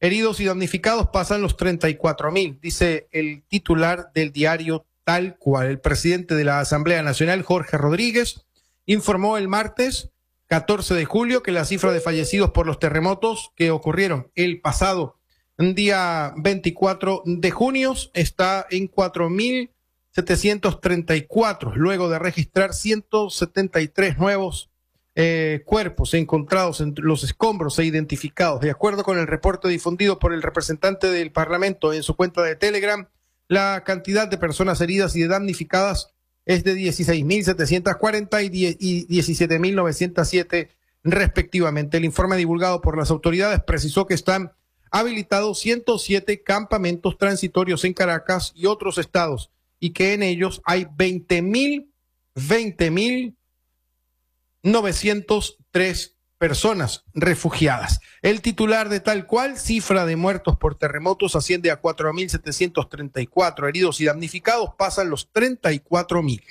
Heridos y damnificados pasan los 34.000, dice el titular del diario Tal Cual. El presidente de la Asamblea Nacional, Jorge Rodríguez, informó el martes 14 de julio que la cifra de fallecidos por los terremotos que ocurrieron el pasado día 24 de junio está en 4.734, luego de registrar 173 nuevos cuerpos encontrados entre los escombros e identificados. De acuerdo con el reporte difundido por el representante del Parlamento en su cuenta de Telegram, la cantidad de personas heridas y de damnificadas es de 16.740 y 17.907 respectivamente. El informe divulgado por las autoridades precisó que están habilitados 107 campamentos transitorios en Caracas y otros estados y que en ellos hay 20.903 personas refugiadas. El titular de Tal Cual, cifra de muertos por terremotos asciende a 4.734, heridos y damnificados pasan los 34.000.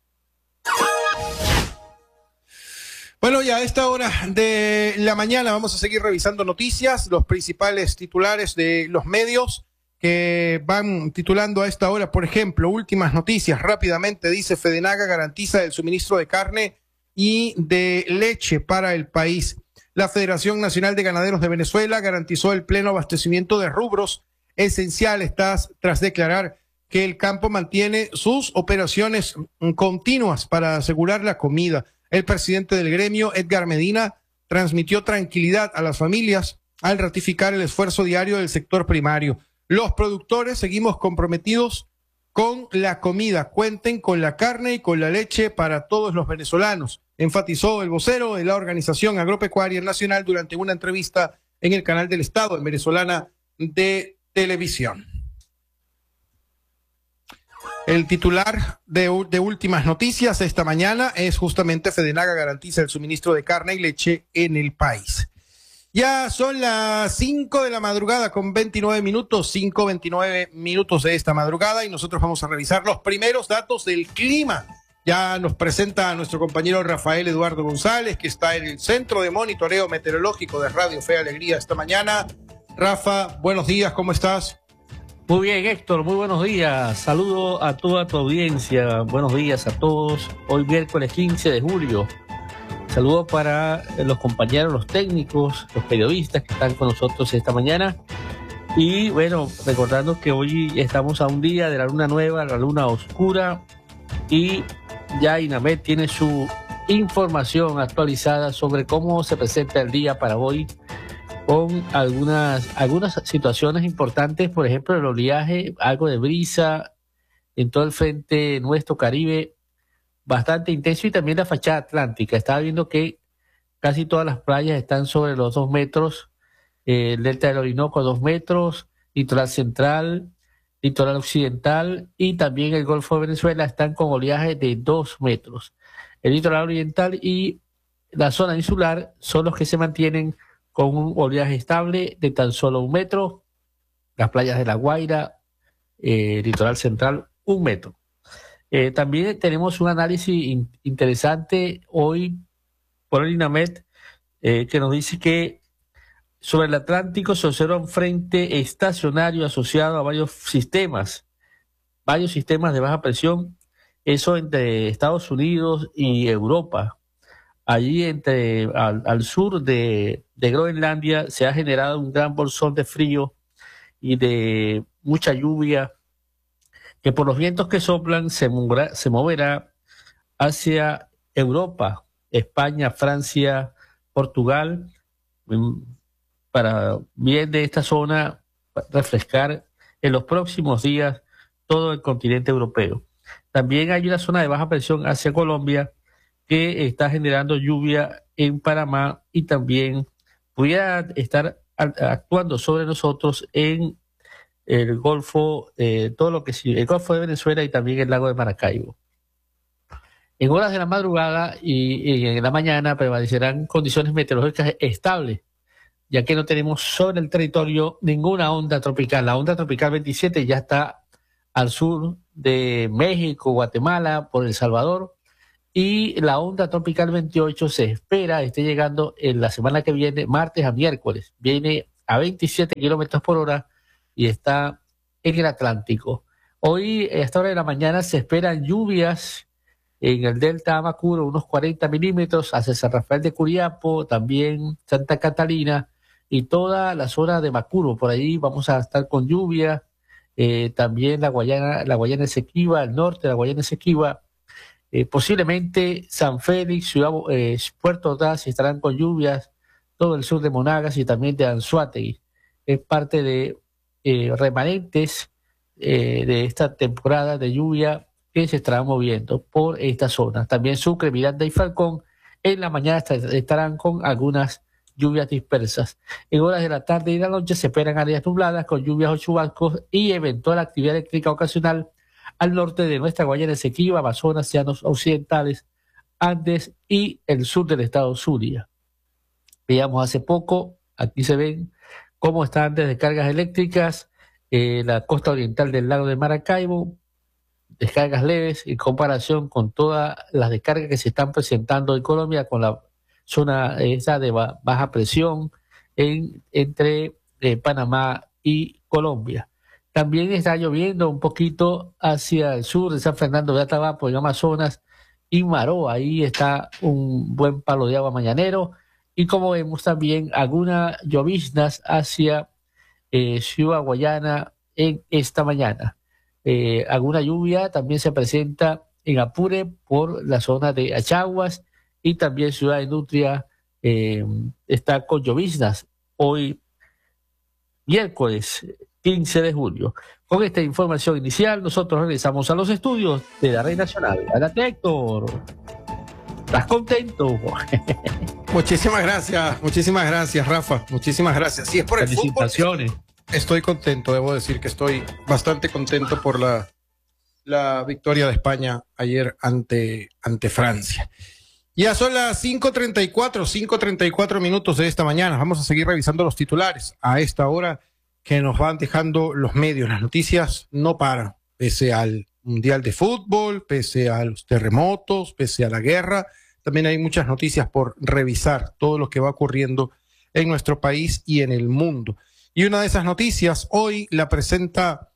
Bueno, ya a esta hora de la mañana vamos a seguir revisando noticias, los principales titulares de los medios que van titulando a esta hora. Por ejemplo, últimas noticias, rápidamente dice: Fedenaga garantiza el suministro de carne y de leche para el país. La Federación Nacional de Ganaderos de Venezuela garantizó el pleno abastecimiento de rubros esenciales tras declarar que el campo mantiene sus operaciones continuas para asegurar la comida. El presidente del gremio, Edgar Medina, transmitió tranquilidad a las familias al ratificar el esfuerzo diario del sector primario. Los productores seguimos comprometidos con la comida. Cuenten con la carne y con la leche para todos los venezolanos, enfatizó el vocero de la Organización Agropecuaria Nacional durante una entrevista en el canal del Estado, en Venezolana de Televisión. El titular de últimas noticias esta mañana es justamente: Fedenaga garantiza el suministro de carne y leche en el país. Ya son las 5 de la madrugada con 29 minutos, 5:29 minutos de esta madrugada, y nosotros vamos a revisar los primeros datos del clima. Ya nos presenta a nuestro compañero Rafael Eduardo González, que está en el Centro de Monitoreo Meteorológico de Radio Fe y Alegría esta mañana. Rafa, buenos días, ¿cómo estás? Muy bien, Héctor, muy buenos días. Saludo a toda tu audiencia. Buenos días a todos. Hoy miércoles 15 de julio. Saludo para los compañeros, los técnicos, los periodistas que están con nosotros esta mañana. Y bueno, recordando que hoy estamos a un día de la luna nueva, la luna oscura, y ya INAMED tiene su información actualizada sobre cómo se presenta el día para hoy, con algunas situaciones importantes, por ejemplo, el oleaje, algo de brisa en todo el frente nuestro Caribe, bastante intenso, y también la fachada atlántica. Estaba viendo que casi todas las playas están sobre los 2 metros, el delta del Orinoco 2 metros, litoral central, litoral occidental y también el Golfo de Venezuela están con oleaje de 2 metros. El litoral oriental y la zona insular son los que se mantienen con un oleaje estable de tan solo 1 metro, las playas de La Guaira, litoral central, 1 metro. También tenemos un análisis interesante hoy por el INAMED, que nos dice que sobre el Atlántico se observa un frente estacionario asociado a varios sistemas de baja presión, eso entre Estados Unidos y Europa. Allí al sur de Groenlandia se ha generado un gran bolsón de frío y de mucha lluvia que por los vientos que soplan se moverá hacia Europa, España, Francia, Portugal, para bien de esta zona refrescar en los próximos días todo el continente europeo. También hay una zona de baja presión hacia Colombia que está generando lluvia en Panamá y también pudiera estar actuando sobre nosotros en el Golfo, todo lo que sí, el Golfo de Venezuela y también el lago de Maracaibo. En horas de la madrugada y en la mañana prevalecerán condiciones meteorológicas estables, ya que no tenemos sobre el territorio ninguna onda tropical. La onda tropical 27 ya está al sur de México, Guatemala, por El Salvador, y la onda tropical 28 se espera esté llegando en la semana que viene, martes a miércoles. Viene a 27 kilómetros por hora y está en el Atlántico. Hoy, a esta hora de la mañana, se esperan lluvias en el delta Amacuro, unos 40 milímetros, hacia San Rafael de Curiapo, también Santa Catalina y toda la zona de Macuro. Por ahí vamos a estar con lluvia. También la Guayana Esequiba, el norte de la Guayana Esequiba, posiblemente San Félix, Puerto Ordaz estarán con lluvias, todo el sur de Monagas y también de Anzoátegui. Es parte de remanentes de esta temporada de lluvia que se estará moviendo por esta zona. También Sucre, Miranda y Falcón en la mañana estarán con algunas lluvias dispersas. En horas de la tarde y la noche se esperan áreas nubladas con lluvias o chubascos y eventual actividad eléctrica ocasional al norte de nuestra Guayana Esequiba, Amazonas, Llanos Occidentales, Andes y el sur del estado Zulia. Veíamos hace poco, aquí se ven cómo están las descargas eléctricas, la costa oriental del lago de Maracaibo, descargas leves en comparación con todas las descargas que se están presentando en Colombia con la zona esa de baja presión entre Panamá y Colombia. También está lloviendo un poquito hacia el sur de San Fernando de Atabapo, en Amazonas y Maró. Ahí está un buen palo de agua mañanero. Y como vemos también algunas lloviznas hacia Ciudad Guayana en esta mañana. Alguna lluvia también se presenta en Apure por la zona de Achaguas y también Ciudad de Nutria está con lloviznas hoy miércoles 15 de julio. Con esta información inicial nosotros regresamos a los estudios de la Red Nacional. Adelante, Héctor. ¿Estás contento? Muchísimas gracias, Rafa. Muchísimas gracias. Si es por el felicitaciones. Fútbol, estoy contento, debo decir que estoy bastante contento por la victoria de España ayer ante Francia. Ya son las 5:34 minutos de esta mañana. Vamos a seguir revisando los titulares a esta hora que nos van dejando los medios. Las noticias no paran, pese al Mundial de Fútbol, pese a los terremotos, pese a la guerra. También hay muchas noticias por revisar, todo lo que va ocurriendo en nuestro país y en el mundo. Y una de esas noticias hoy las presenta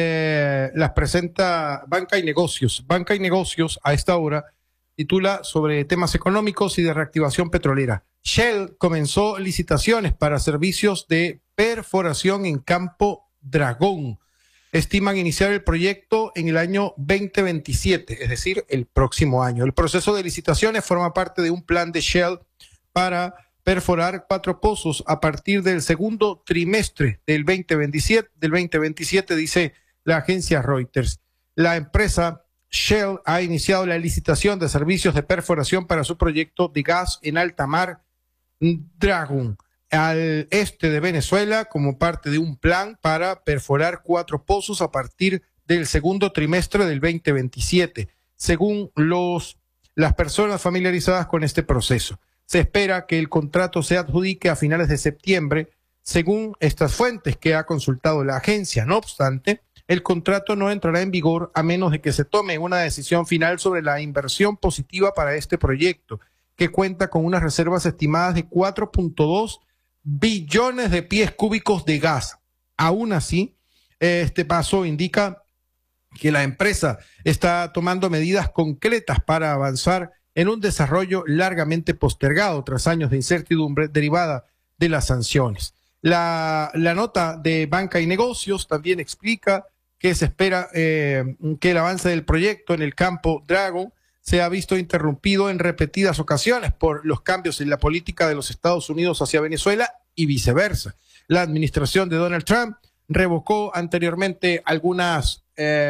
Banca y Negocios. Banca y Negocios a esta hora titula sobre temas económicos y de reactivación petrolera. Shell comenzó licitaciones para servicios de perforación en Campo Dragón. Estiman iniciar el proyecto en el año 2027, es decir, el próximo año. El proceso de licitaciones forma parte de un plan de Shell para perforar 4 pozos a partir del segundo trimestre del 2027, dice la agencia Reuters. La empresa Shell ha iniciado la licitación de servicios de perforación para su proyecto de gas en alta mar Dragon, al este de Venezuela, como parte de un plan para perforar 4 pozos a partir del segundo trimestre del 2027, según las personas familiarizadas con este proceso. Se espera que el contrato se adjudique a finales de septiembre, según estas fuentes que ha consultado la agencia. No obstante, el contrato no entrará en vigor a menos de que se tome una decisión final sobre la inversión positiva para este proyecto, que cuenta con unas reservas estimadas de 4.2 billones de pies cúbicos de gas. Aún así, este paso indica que la empresa está tomando medidas concretas para avanzar en un desarrollo largamente postergado tras años de incertidumbre derivada de las sanciones. La nota de Banca y Negocios también explica que se espera que el avance del proyecto en el Campo Dragon se ha visto interrumpido en repetidas ocasiones por los cambios en la política de los Estados Unidos hacia Venezuela y viceversa. La administración de Donald Trump revocó anteriormente algunas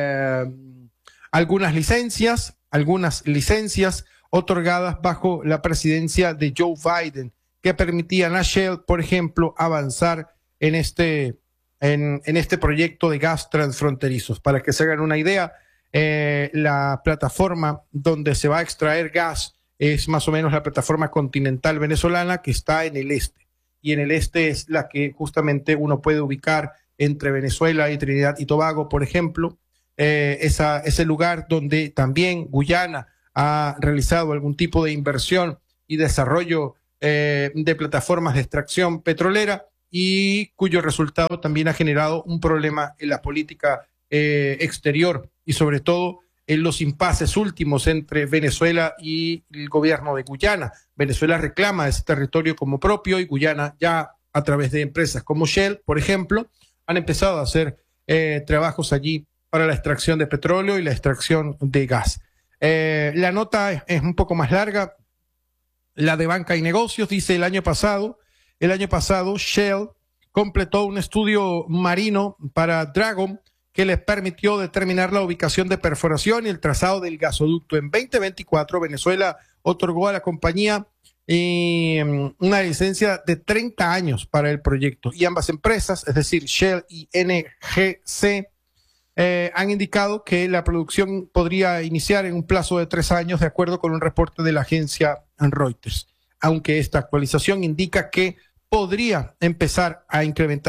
licencias otorgadas bajo la presidencia de Joe Biden, que permitían a Shell, por ejemplo, avanzar en este proyecto de gas transfronterizos. Para que se hagan una idea, la plataforma donde se va a extraer gas es más o menos la plataforma continental venezolana, que está en el este. Y en el este es la que justamente uno puede ubicar entre Venezuela y Trinidad y Tobago, por ejemplo, ese lugar donde también Guyana ha realizado algún tipo de inversión y desarrollo de plataformas de extracción petrolera. y cuyo resultado también ha generado un problema en la política exterior y sobre todo en los impases últimos entre Venezuela y el gobierno de Guyana. Venezuela reclama ese territorio como propio y Guyana ya a través de empresas como Shell, por ejemplo, han empezado a hacer trabajos allí para la extracción de petróleo y la extracción de gas. La nota es un poco más larga, la de Banca y Negocios, dice el año pasado Shell completó un estudio marino para Dragon que les permitió determinar la ubicación de perforación y el trazado del gasoducto. En 2024, Venezuela otorgó a la compañía una licencia de 30 años para el proyecto y ambas empresas, es decir, Shell y NGC, han indicado que la producción podría iniciar en un plazo de 3 años de acuerdo con un reporte de la agencia Reuters, aunque esta actualización indica que podría empezar a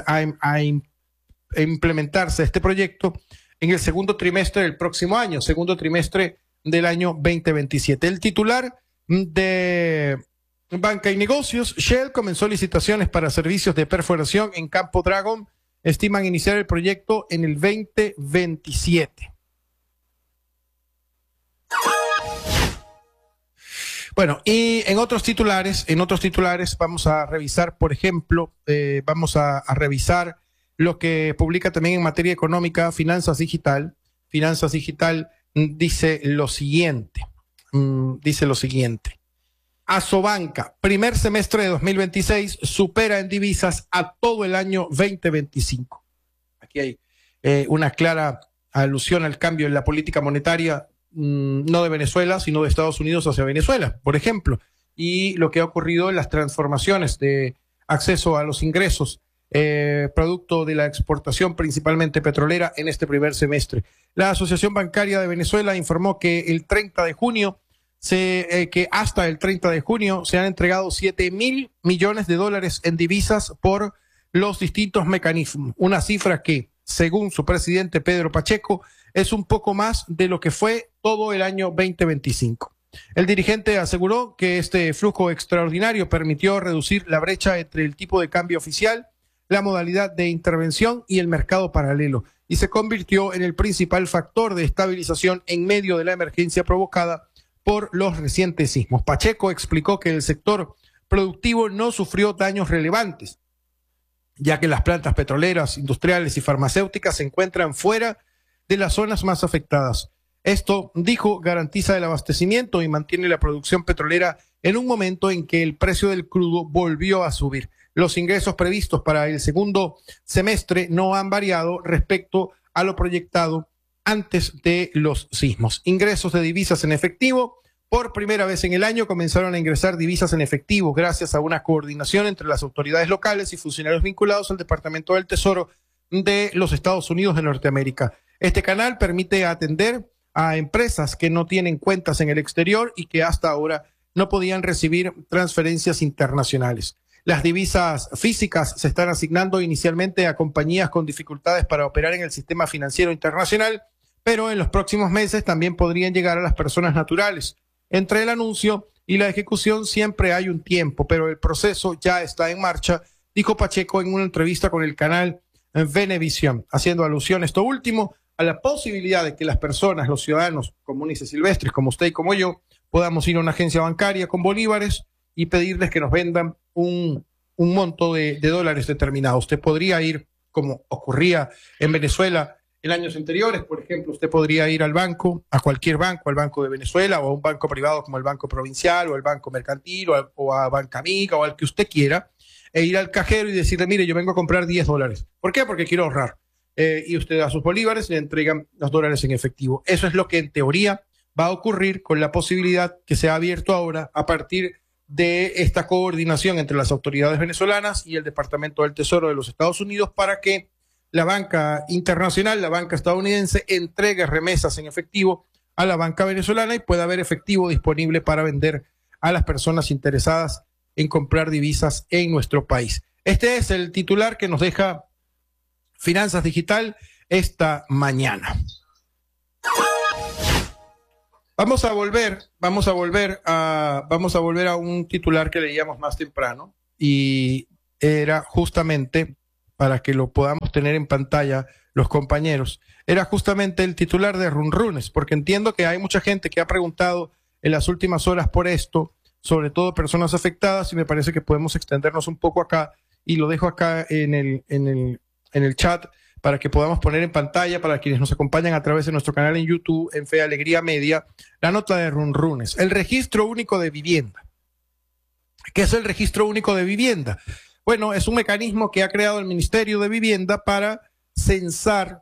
implementarse este proyecto en el segundo trimestre del próximo año, segundo trimestre del año 2027. El titular de Banca y Negocios, Shell comenzó licitaciones para servicios de perforación en Campo Dragon, estiman iniciar el proyecto en el 2027. Bueno, y en otros titulares vamos a revisar, por ejemplo, vamos a revisar lo que publica también en materia económica Finanzas Digital. Finanzas Digital dice lo siguiente. Asobanca, primer semestre de 2026, supera en divisas a todo el año 2025. Aquí hay una clara alusión al cambio en la política monetaria, no de Venezuela, sino de Estados Unidos hacia Venezuela, por ejemplo, y lo que ha ocurrido en las transformaciones de acceso a los ingresos, producto de la exportación principalmente petrolera en este primer semestre. La Asociación Bancaria de Venezuela informó que que hasta el 30 de junio se han entregado 7.000 millones de dólares en divisas por los distintos mecanismos, una cifra que, según su presidente Pedro Pacheco, es un poco más de lo que fue todo el año 2025. El dirigente aseguró que este flujo extraordinario permitió reducir la brecha entre el tipo de cambio oficial, la modalidad de intervención y el mercado paralelo, y se convirtió en el principal factor de estabilización en medio de la emergencia provocada por los recientes sismos. Pacheco explicó que el sector productivo no sufrió daños relevantes, ya que las plantas petroleras, industriales y farmacéuticas se encuentran fuera de las zonas más afectadas. Esto, dijo, garantiza el abastecimiento y mantiene la producción petrolera en un momento en que el precio del crudo volvió a subir. Los ingresos previstos para el segundo semestre no han variado respecto a lo proyectado antes de los sismos. Ingresos de divisas en efectivo. Por primera vez en el año comenzaron a ingresar divisas en efectivo gracias a una coordinación entre las autoridades locales y funcionarios vinculados al Departamento del Tesoro de los Estados Unidos de Norteamérica. Este canal permite atender a empresas que no tienen cuentas en el exterior y que hasta ahora no podían recibir transferencias internacionales. Las divisas físicas se están asignando inicialmente a compañías con dificultades para operar en el sistema financiero internacional, pero en los próximos meses también podrían llegar a las personas naturales. Entre el anuncio y la ejecución siempre hay un tiempo, pero el proceso ya está en marcha, dijo Pacheco en una entrevista con el canal Venevisión, haciendo alusión esto último a la posibilidad de que las personas, los ciudadanos comunes y silvestres, como usted y como yo, podamos ir a una agencia bancaria con bolívares y pedirles que nos vendan un monto de dólares determinado. Usted podría ir, como ocurría en Venezuela en años anteriores, por ejemplo, usted podría ir al banco, a cualquier banco, al Banco de Venezuela o a un banco privado como el Banco Provincial o el Banco Mercantil o a Banca Amiga o al que usted quiera, e ir al cajero y decirle, mire, yo vengo a comprar 10 dólares. ¿Por qué? Porque quiero ahorrar. Y usted a sus bolívares le entregan los dólares en efectivo. Eso es lo que en teoría va a ocurrir con la posibilidad que se ha abierto ahora a partir de esta coordinación entre las autoridades venezolanas y el Departamento del Tesoro de los Estados Unidos para que la banca internacional, la banca estadounidense, entregue remesas en efectivo a la banca venezolana y pueda haber efectivo disponible para vender a las personas interesadas en comprar divisas en nuestro país. Este es el titular que nos deja Finanzas Digital esta mañana. Vamos a volver a un titular que leíamos más temprano y era justamente, para que lo podamos tener en pantalla los compañeros, era justamente el titular de Runrunes, porque entiendo que hay mucha gente que ha preguntado en las últimas horas por esto, sobre todo personas afectadas, y me parece que podemos extendernos un poco acá, y lo dejo acá en el chat para que podamos poner en pantalla para quienes nos acompañan a través de nuestro canal en YouTube, en Fe Alegría Media, la nota de Runrunes, el registro único de vivienda. ¿Qué es el registro único de vivienda? Bueno, es un mecanismo que ha creado el Ministerio de Vivienda para censar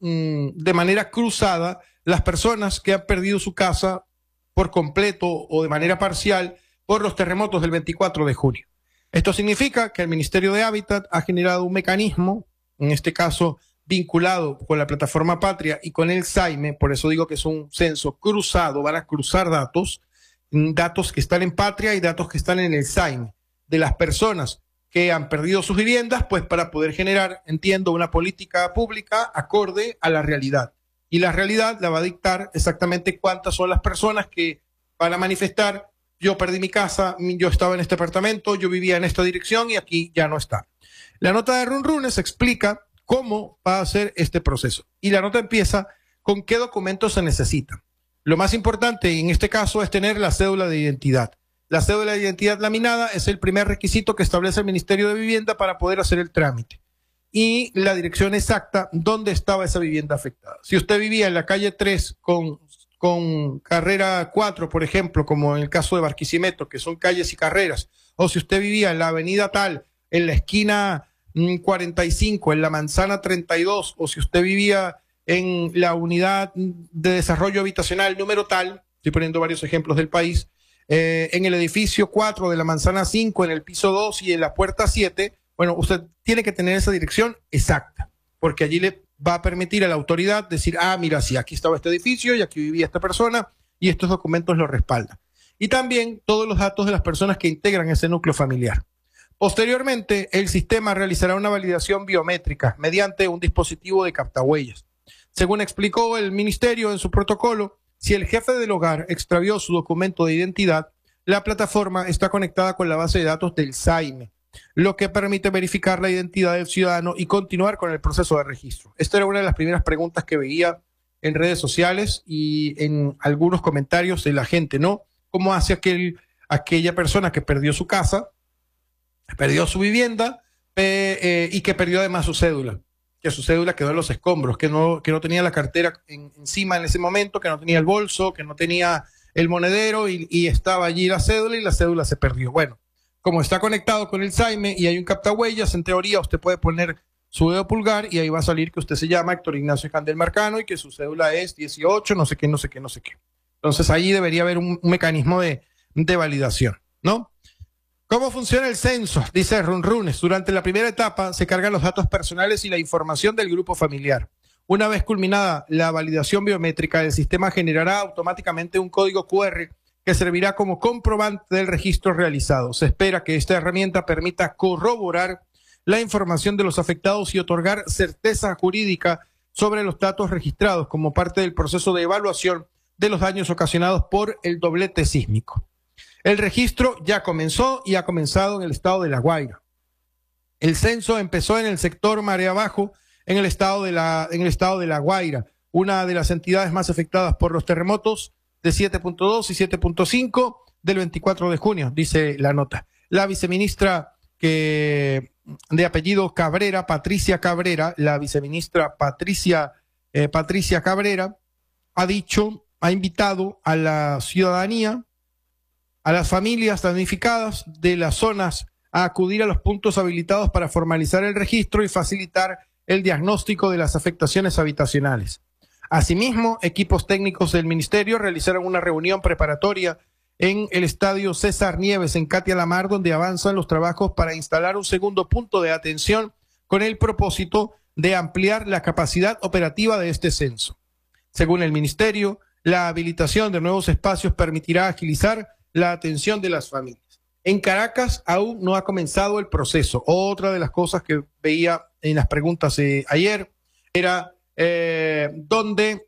de manera cruzada las personas que han perdido su casa por completo o de manera parcial por los terremotos del 24 de junio. Esto significa que el Ministerio de Hábitat ha generado un mecanismo, en este caso vinculado con la plataforma Patria y con el SAIME, por eso digo que es un censo cruzado, van a cruzar datos que están en Patria y datos que están en el SAIME, de las personas que han perdido sus viviendas, pues para poder generar, entiendo, una política pública acorde a la realidad. Y la realidad la va a dictar exactamente cuántas son las personas que van a manifestar: yo perdí mi casa, yo estaba en este apartamento, yo vivía en esta dirección y aquí ya no está. La nota de Runrunes explica cómo va a ser este proceso. Y la nota empieza con qué documentos se necesitan. Lo más importante en este caso es tener la cédula de identidad. La cédula de identidad laminada es el primer requisito que establece el Ministerio de Vivienda para poder hacer el trámite. Y la dirección exacta donde estaba esa vivienda afectada. Si usted vivía en la calle 3 con carrera 4, por ejemplo, como en el caso de Barquisimeto, que son calles y carreras, o si usted vivía en la avenida tal, en la esquina 45, en la manzana 32, o si usted vivía en la unidad de desarrollo habitacional número tal, estoy poniendo varios ejemplos del país, en el edificio 4 de la manzana 5, en el piso 2 y en la puerta 7, bueno, usted tiene que tener esa dirección exacta, porque allí le va a permitir a la autoridad decir: ah, mira, sí, aquí estaba este edificio y aquí vivía esta persona y estos documentos lo respaldan. Y también todos los datos de las personas que integran ese núcleo familiar. Posteriormente, el sistema realizará una validación biométrica mediante un dispositivo de captahuellas. Según explicó el ministerio en su protocolo, si el jefe del hogar extravió su documento de identidad, la plataforma está conectada con la base de datos del SAIME, lo que permite verificar la identidad del ciudadano y continuar con el proceso de registro. Esta era una de las primeras preguntas que veía en redes sociales y en algunos comentarios de la gente, ¿no? ¿Cómo hace aquella persona que perdió su casa, perdió su vivienda y que perdió además su cédula? Que su cédula quedó en los escombros, que no tenía la cartera encima en ese momento, que no tenía el bolso, que no tenía el monedero y estaba allí la cédula y la cédula se perdió. Bueno, como está conectado con el SAIME y hay un captahuellas, en teoría usted puede poner su dedo pulgar y ahí va a salir que usted se llama Héctor Ignacio Candel Marcano y que su cédula es 18, no sé qué, no sé qué, no sé qué. Entonces ahí debería haber un mecanismo de validación, ¿no? ¿Cómo funciona el censo? Dice Runrunes. Durante la primera etapa se cargan los datos personales y la información del grupo familiar. Una vez culminada la validación biométrica, el sistema generará automáticamente un código QR que servirá como comprobante del registro realizado. Se espera que esta herramienta permita corroborar la información de los afectados y otorgar certeza jurídica sobre los datos registrados como parte del proceso de evaluación de los daños ocasionados por el doblete sísmico. El registro ya comenzó y ha comenzado en el estado de La Guaira. El censo empezó en el sector Marea Abajo, en el estado de La Guaira, una de las entidades más afectadas por los terremotos de 7.2 y 7.5 del 24 de junio, dice la nota. La viceministra de apellido Cabrera, Patricia Cabrera, la viceministra Patricia Cabrera, ha invitado a la ciudadanía, a las familias damnificadas de las zonas a acudir a los puntos habilitados para formalizar el registro y facilitar el diagnóstico de las afectaciones habitacionales. Asimismo, equipos técnicos del ministerio realizaron una reunión preparatoria en el estadio César Nieves en Catia La Mar, donde avanzan los trabajos para instalar un segundo punto de atención con el propósito de ampliar la capacidad operativa de este censo. Según el ministerio, la habilitación de nuevos espacios permitirá agilizar la atención de las familias. En Caracas aún no ha comenzado el proceso. Otra de las cosas que veía en las preguntas ayer era dónde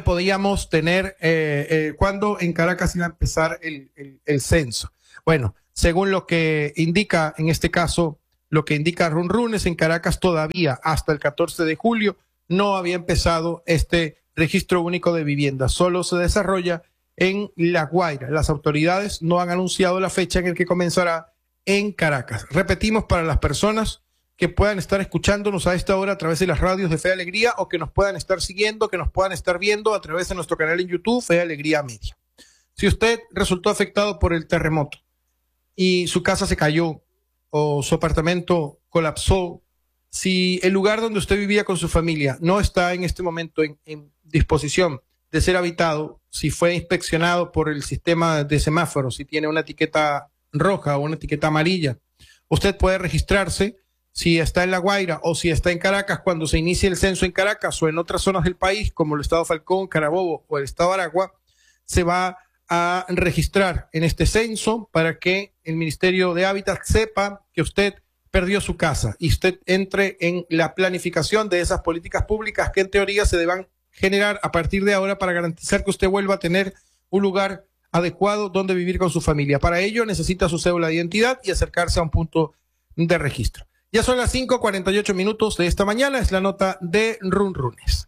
podíamos tener, cuándo en Caracas iba a empezar el censo. Bueno, Según lo que indica, en este caso, lo que indica Runrunes, en Caracas todavía hasta el 14 de julio no había empezado este registro único de vivienda. Solo se desarrolla en La Guaira. Las autoridades no han anunciado la fecha en la que comenzará en Caracas. Repetimos, para las personas que puedan estar escuchándonos a esta hora a través de las radios de Fe y Alegría, o que nos puedan estar siguiendo, que nos puedan estar viendo a través de nuestro canal en YouTube, Fe y Alegría Media. Si usted resultó afectado por el terremoto y su casa se cayó o su apartamento colapsó, si el lugar donde usted vivía con su familia no está en este momento en disposición de ser habitado, si fue inspeccionado por el sistema de semáforos, si tiene una etiqueta roja o una etiqueta amarilla, usted puede registrarse. Si está en La Guaira o si está en Caracas, cuando se inicie el censo en Caracas o en otras zonas del país, como el estado Falcón, Carabobo o el estado Aragua, se va a registrar en este censo para que el Ministerio de Hábitat sepa que usted perdió su casa y usted entre en la planificación de esas políticas públicas que en teoría se deban generar a partir de ahora para garantizar que usted vuelva a tener un lugar adecuado donde vivir con su familia. Para ello necesita su cédula de identidad y acercarse a un punto de registro. Ya son las 5:48 de esta mañana, es la nota de Runrunes.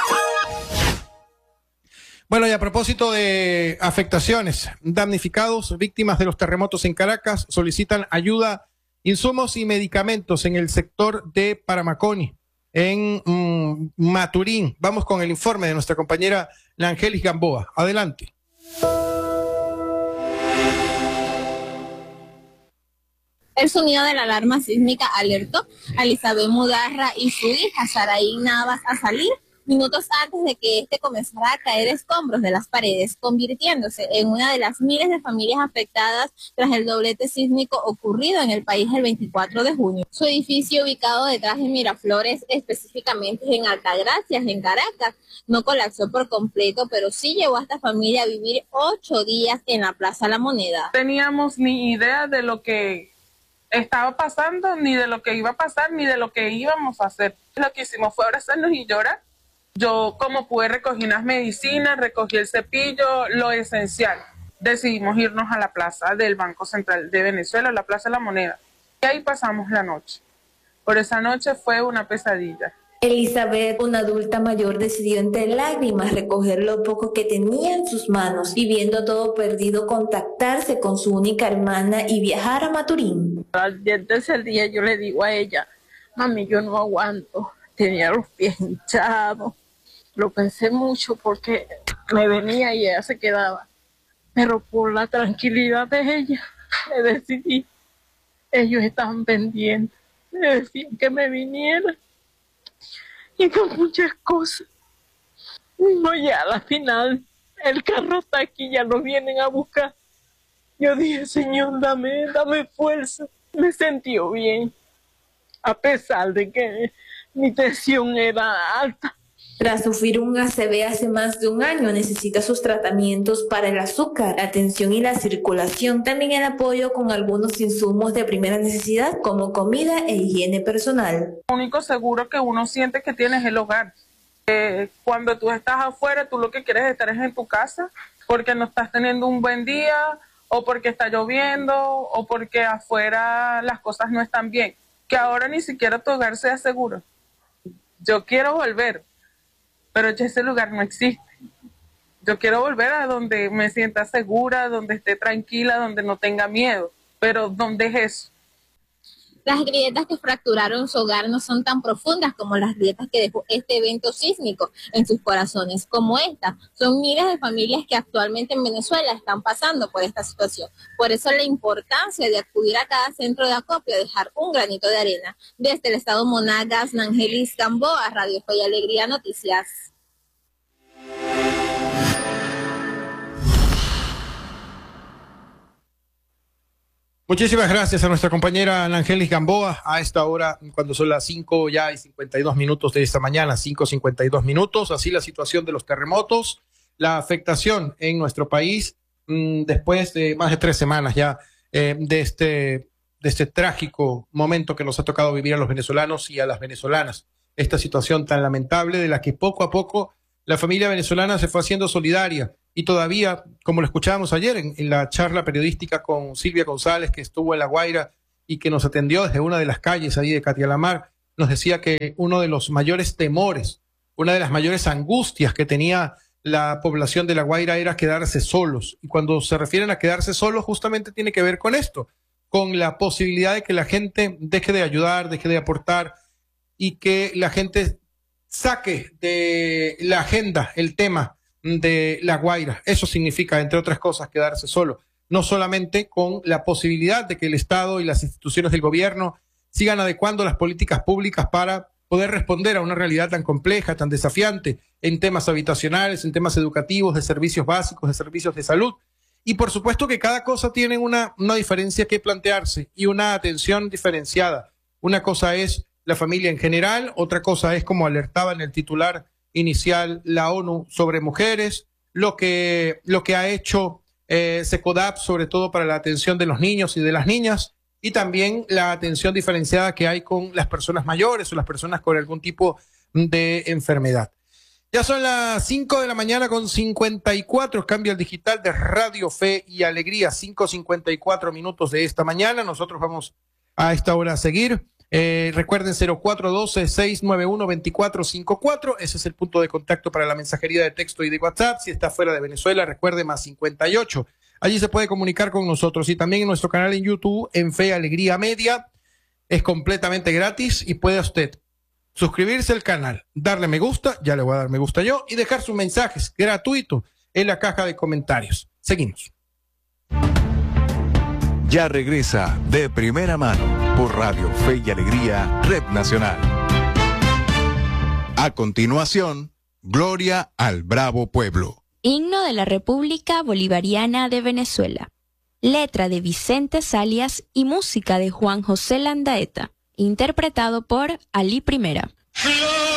Bueno, y a propósito de afectaciones, damnificados, víctimas de los terremotos en Caracas, solicitan ayuda, insumos y medicamentos en el sector de Paramaconi, en Maturín. Vamos con el informe de nuestra compañera Nangelis Gamboa. Adelante. El sonido de la alarma sísmica alertó a Elizabeth Mudarra y su hija Saraí Navas a salir minutos antes de que este comenzara a caer escombros de las paredes, convirtiéndose en una de las miles de familias afectadas tras el doblete sísmico ocurrido en el país el 24 de junio. Su edificio, ubicado detrás de Miraflores, específicamente en Altagracias, en Caracas, no colapsó por completo, pero sí llevó a esta familia a vivir 8 días en la Plaza La Moneda. Teníamos ni idea de lo que estaba pasando, ni de lo que iba a pasar, ni de lo que íbamos a hacer. Lo que hicimos fue abrazarnos y llorar. Yo, como pude, recogí unas medicinas, recogí el cepillo, lo esencial. Decidimos irnos a la plaza del Banco Central de Venezuela, la Plaza de la Moneda. Y ahí pasamos la noche. Por esa noche fue una pesadilla. Elizabeth, una adulta mayor, decidió entre lágrimas recoger lo poco que tenía en sus manos y, viendo todo perdido, contactarse con su única hermana y viajar a Maturín. Al tercer día yo le digo a ella, mami, yo no aguanto, tenía los pies hinchados, lo pensé mucho porque me venía y ella se quedaba, pero por la tranquilidad de ella, me decidí, ellos estaban pendientes, me decían que me viniera. Y con muchas cosas. No, ya a la final, el carro está aquí, ya nos vienen a buscar. Yo dije, Señor, dame fuerza. Me sentí bien, a pesar de que mi tensión era alta. Tras sufrir un ACV hace más de un año, necesita sus tratamientos para el azúcar, la tensión y la circulación. También el apoyo con algunos insumos de primera necesidad, como comida e higiene personal. Lo único seguro que uno siente que tiene es el hogar. Cuando tú estás afuera, tú lo que quieres estar es en tu casa, porque no estás teniendo un buen día, o porque está lloviendo, o porque afuera las cosas no están bien. Que ahora ni siquiera tu hogar sea seguro. Yo quiero volver, pero ya ese lugar no existe. Yo quiero volver a donde me sienta segura, donde esté tranquila, donde no tenga miedo. Pero ¿dónde es eso? Las grietas que fracturaron su hogar no son tan profundas como las grietas que dejó este evento sísmico en sus corazones. Como esta, son miles de familias que actualmente en Venezuela están pasando por esta situación. Por eso la importancia de acudir a cada centro de acopio, dejar un granito de arena. Desde el estado Monagas, Nangelis Gamboa, Radio Fe y Alegría Noticias. Muchísimas gracias a nuestra compañera Nangelis Gamboa a esta hora, cuando son las 5:52 de esta mañana, 5:52. Así la situación de los terremotos, la afectación en nuestro país después de más de 3 semanas ya de este trágico momento que nos ha tocado vivir a los venezolanos y a las venezolanas. Esta situación tan lamentable de la que poco a poco la familia venezolana se fue haciendo solidaria y todavía, como lo escuchábamos ayer en la charla periodística con Silvia González, que estuvo en La Guaira y que nos atendió desde una de las calles ahí de Catialamar, nos decía que uno de los mayores temores, una de las mayores angustias que tenía la población de La Guaira era quedarse solos. Y cuando se refieren a quedarse solos, justamente tiene que ver con esto, con la posibilidad de que la gente deje de ayudar, deje de aportar y que la gente saque de la agenda el tema de La Guaira. Eso significa, entre otras cosas, quedarse solo. No solamente con la posibilidad de que el Estado y las instituciones del gobierno sigan adecuando las políticas públicas para poder responder a una realidad tan compleja, tan desafiante en temas habitacionales, en temas educativos, de servicios básicos, de servicios de salud. Y por supuesto que cada cosa tiene una diferencia que plantearse y una atención diferenciada. Una cosa es la familia en general, otra cosa es, como alertaba en el titular inicial, la ONU sobre mujeres, lo que ha hecho SECODAP, sobre todo para la atención de los niños y de las niñas, y también la atención diferenciada que hay con las personas mayores o las personas con algún tipo de enfermedad. Ya son las 5 de la mañana con 54, cambia el digital de Radio Fe y Alegría, 5:54 minutos de esta mañana. Nosotros vamos a esta hora a seguir. Recuerden 0412-691-2454, ese es el punto de contacto para la mensajería de texto y de WhatsApp. Si está fuera de Venezuela, recuerde +58. Allí se puede comunicar con nosotros y también en nuestro canal en YouTube, en Fe Alegría Media. Es completamente gratis y puede usted suscribirse al canal, darle me gusta, ya le voy a dar me gusta yo, y dejar sus mensajes gratuitos en la caja de comentarios. Seguimos. Ya regresa De Primera Mano por Radio Fe y Alegría, Red Nacional. A continuación, Gloria al Bravo Pueblo. Himno de la República Bolivariana de Venezuela. Letra de Vicente Salias y música de Juan José Landaeta. Interpretado por Ali Primera.